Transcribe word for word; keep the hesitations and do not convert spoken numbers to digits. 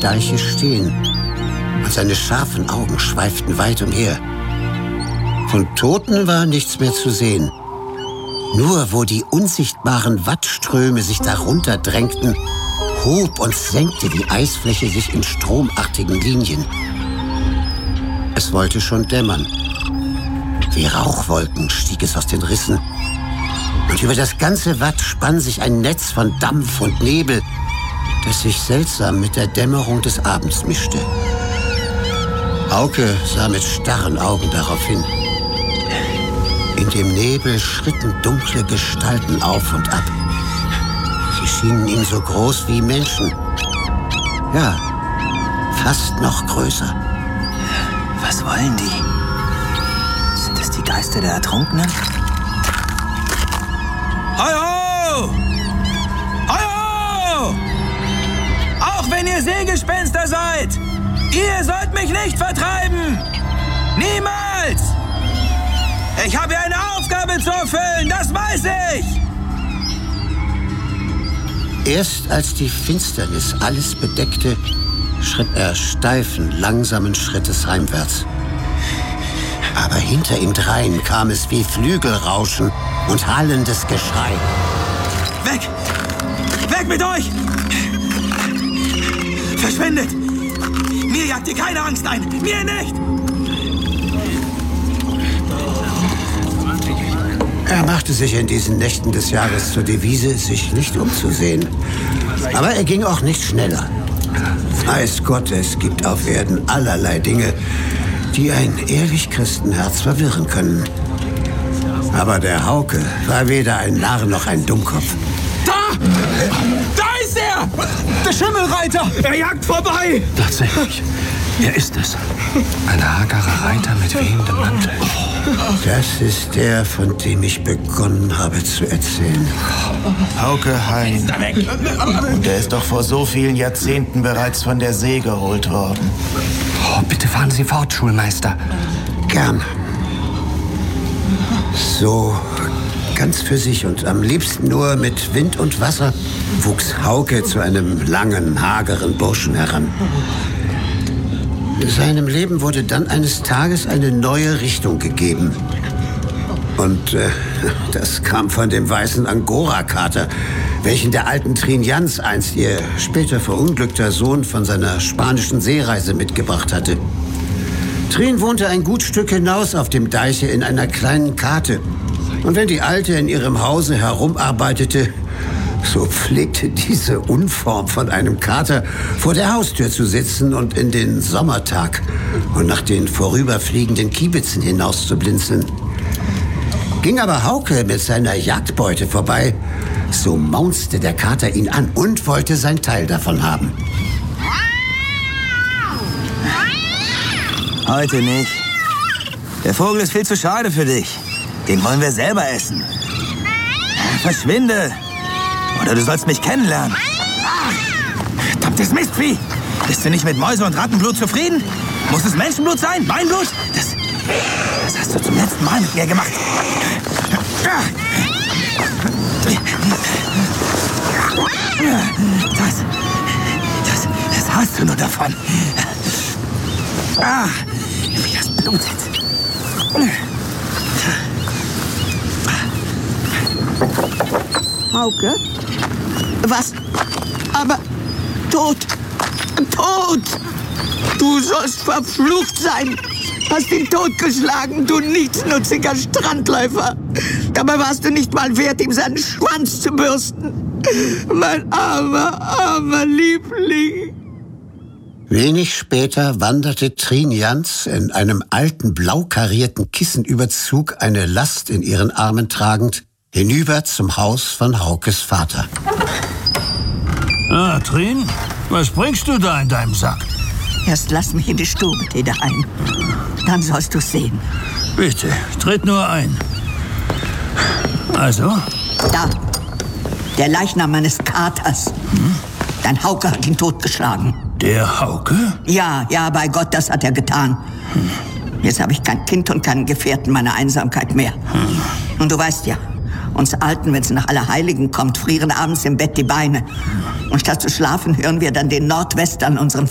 Deiche stehen. Und seine scharfen Augen schweiften weit umher. Von Toten war nichts mehr zu sehen. Nur wo die unsichtbaren Wattströme sich darunter drängten, hob und senkte die Eisfläche sich in stromartigen Linien. Es wollte schon dämmern. Wie Rauchwolken stieg es aus den Rissen. Und über das ganze Watt spann sich ein Netz von Dampf und Nebel, das sich seltsam mit der Dämmerung des Abends mischte. Hauke sah mit starren Augen darauf hin. In dem Nebel schritten dunkle Gestalten auf und ab. Sie schienen ihm so groß wie Menschen. Ja, fast noch größer. Was wollen die? Sind es die Geister der Ertrunkenen? Hoi ho! Hoi ho! Auch wenn ihr Seegespenster seid, ihr sollt mich nicht vertreiben! Niemals! Ich habe hier eine Aufgabe zu erfüllen, das weiß ich! Erst als die Finsternis alles bedeckte, schritt er steifen, langsamen Schrittes heimwärts. Aber hinter ihm drein kam es wie Flügelrauschen und hallendes Geschrei. Weg! Weg mit euch! Verschwindet! Mir jagt ihr keine Angst ein! Mir nicht! Er machte sich in diesen Nächten des Jahres zur Devise, sich nicht umzusehen. Aber er ging auch nicht schneller. Weiß Gott, es gibt auf Erden allerlei Dinge, die ein ehrlich Christenherz verwirren können. Aber der Hauke war weder ein Narr noch ein Dummkopf. Da! Da ist er! Der Schimmelreiter! Er jagt vorbei! Tatsächlich. Er ist es. Ein hagerer Reiter mit wehendem Mantel. Das ist der, von dem ich begonnen habe zu erzählen. Hauke Hein. Und er ist doch vor so vielen Jahrzehnten bereits von der See geholt worden. Oh, bitte fahren Sie fort, Schulmeister. Gern. So ganz für sich und am liebsten nur mit Wind und Wasser wuchs Hauke zu einem langen, hageren Burschen heran. Seinem Leben wurde dann eines Tages eine neue Richtung gegeben. Und äh, das kam von dem weißen Angora-Kater, welchen der alten Trin Jans einst ihr später verunglückter Sohn von seiner spanischen Seereise mitgebracht hatte. Trin wohnte ein gut Stück hinaus auf dem Deiche in einer kleinen Kate. Und wenn die Alte in ihrem Hause herumarbeitete, so pflegte diese Unform von einem Kater vor der Haustür zu sitzen und in den Sommertag und nach den vorüberfliegenden Kiebitzen hinaus zu blinzeln. Ging aber Hauke mit seiner Jagdbeute vorbei, so maunzte der Kater ihn an und wollte sein Teil davon haben. Heute nicht. Der Vogel ist viel zu schade für dich. Den wollen wir selber essen. Verschwinde! Oder du sollst mich kennenlernen. Verdammtes Mistvieh! Bist du nicht mit Mäuse- und Rattenblut zufrieden? Muss es Menschenblut sein? Mein Blut? Das, das hast du zum letzten Mal mit mir gemacht. Das, das, das hast du nur davon. Ah, wie das blutet. Hauke? Was? Aber tot! Tot! Du sollst verflucht sein! Hast ihn totgeschlagen, du nichtsnutziger Strandläufer! Dabei warst du nicht mal wert, ihm seinen Schwanz zu bürsten! Mein armer, armer Liebling! Wenig später wanderte Trin Jans in einem alten, blau karierten Kissenüberzug, eine Last in ihren Armen tragend, hinüber zum Haus von Haukes Vater. Ah, Trin, was bringst du da in deinem Sack? Erst lass mich in die Stube, Tede, ein. Dann sollst du's sehen. Bitte, tritt nur ein. Also? Da. Der Leichnam meines Katers. Hm? Dein Hauke hat ihn totgeschlagen. Der Hauke? Ja, ja, bei Gott, das hat er getan. Hm. Jetzt habe ich kein Kind und keinen Gefährten meiner Einsamkeit mehr. Hm. Und du weißt ja, uns Alten, wenn es nach Allerheiligen kommt, frieren abends im Bett die Beine. Und statt zu schlafen, hören wir dann den Nordwestern unseren